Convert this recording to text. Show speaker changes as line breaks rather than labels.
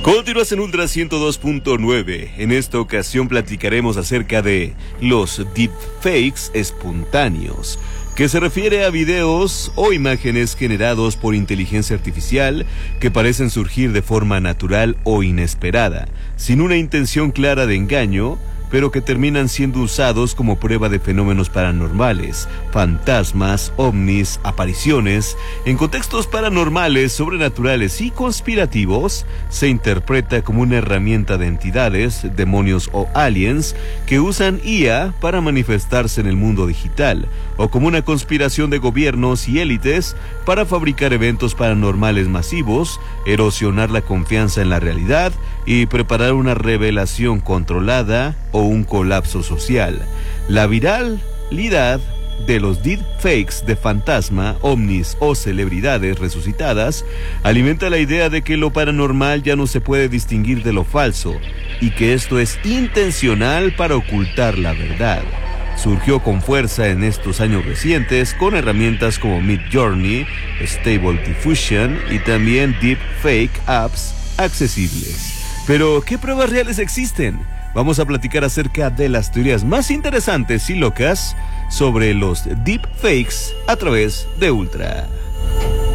Continúas en Ultra 102.9. En esta ocasión platicaremos acerca de los deepfakes espontáneos, que se refiere a videos o imágenes generados por inteligencia artificial que parecen surgir de forma natural o inesperada, sin una intención clara de engaño, pero que terminan siendo usados como prueba de fenómenos paranormales, fantasmas, ovnis, apariciones. En contextos paranormales, sobrenaturales y conspirativos, se interpreta como una herramienta de entidades, demonios o aliens que usan IA para manifestarse en el mundo digital, o como una conspiración de gobiernos y élites para fabricar eventos paranormales masivos, erosionar la confianza en la realidad y preparar una revelación controlada o un colapso social. La viralidad de los deepfakes de fantasma, ovnis o celebridades resucitadas alimenta la idea de que lo paranormal ya no se puede distinguir de lo falso y que esto es intencional para ocultar la verdad. Surgió con fuerza en estos años recientes con herramientas como Midjourney, Stable Diffusion y también deepfake apps accesibles. Pero, ¿qué pruebas reales existen? Vamos a platicar acerca de las teorías más interesantes y locas sobre los deepfakes a través de Ultra.